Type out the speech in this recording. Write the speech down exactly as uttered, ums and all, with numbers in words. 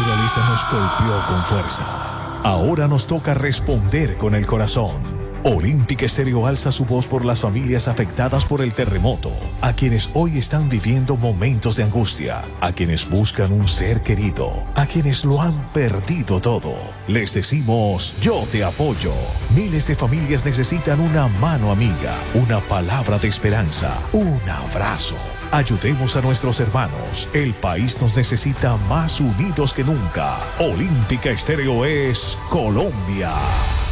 naturaleza nos golpeó con fuerza. Ahora nos toca responder con el corazón. Olímpica Estéreo alza su voz por las familias afectadas por el terremoto, a quienes hoy están viviendo momentos de angustia, a quienes buscan un ser querido, a quienes lo han perdido todo. Les decimos, yo te apoyo. Miles de familias necesitan una mano amiga, una palabra de esperanza, un abrazo. Ayudemos a nuestros hermanos. El país nos necesita más unidos que nunca. Olímpica Estéreo es Colombia.